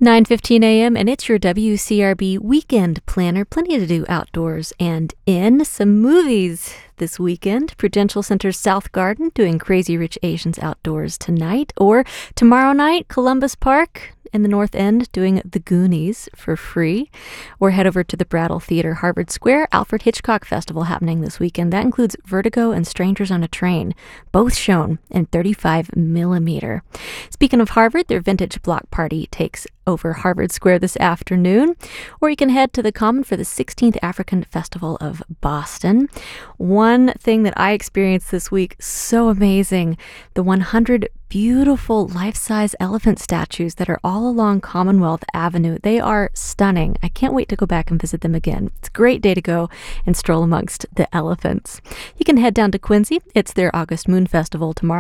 9:15 a.m. and it's your WCRB weekend planner. Plenty to do outdoors and in. Some movies this weekend. Prudential Center's South Garden doing Crazy Rich Asians outdoors tonight. Or tomorrow night, Columbus Park in the North End doing The Goonies for free. Or head over to the Brattle Theater, Harvard Square. Alfred Hitchcock Festival happening this weekend. That includes Vertigo and Strangers on a Train, both shown in 35 millimeter. Speaking of Harvard, their vintage block party takes over Harvard Square this afternoon, or you can head to the Common for the 16th African Festival of Boston. One thing that I experienced this week, so amazing, the 100 beautiful life-size elephant statues that are all along Commonwealth Avenue. They are stunning. I can't wait to go back and visit them again. It's a great day to go and stroll amongst the elephants. You can head down to Quincy. It's their August Moon Festival tomorrow.